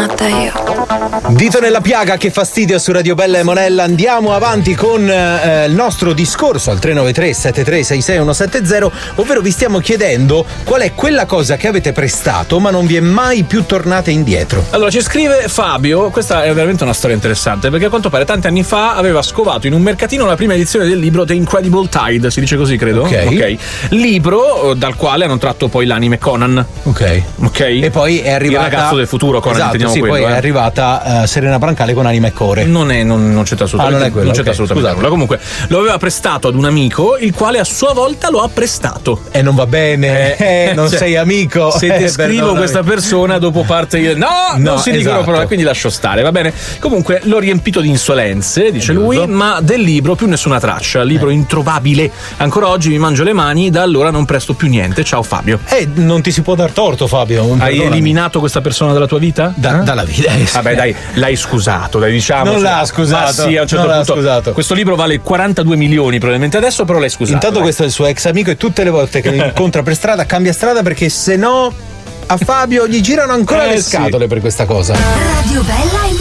amata io. Dito nella piaga, che fastidio, su Radio Bella e Monella. Andiamo avanti con il nostro discorso al 393 7366 170, ovvero vi stiamo chiedendo qual è quella cosa che avete prestato ma non vi è mai più tornata indietro. Allora ci scrive Fabio, questa è veramente una storia interessante, perché a quanto pare tanti anni fa aveva scovato in un mercatino la prima edizione del libro The Incredible Tide, si dice così credo? Ok. Libro dal quale hanno tratto poi l'anime Conan. Ok. E poi è arrivata il ragazzo del futuro Conan, esatto, intendiamo sì, quello. poi è arrivata Serena Brancale con Anima e Core. Non c'entra assolutamente, non è quello, non c'entra ok, assolutamente nulla. Comunque lo aveva prestato ad un amico, il quale a sua volta lo ha prestato. E non va bene, non cioè, sei amico. Se descrivo questa persona dopo parte io non si dicono esatto. parole, quindi lascio stare, va bene. Comunque l'ho riempito di insolenze, dice lui, ma del libro più nessuna traccia, libro introvabile. Ancora oggi mi mangio le mani, da allora non presto più niente. Ciao Fabio. Non ti si può dar torto, Fabio. Hai eliminato questa persona dalla tua vita? Dalla vita. Vabbè, dai, l'hai scusato, dai, diciamo. Non l'ha scusato. Ma sì, a un certo punto. Scusato. Questo libro vale 42 milioni probabilmente adesso, però l'hai scusato. Intanto questo è il suo ex amico e tutte le volte che lo incontra per strada cambia strada, perché se no a Fabio gli girano ancora le scatole per questa cosa. Radio Bella e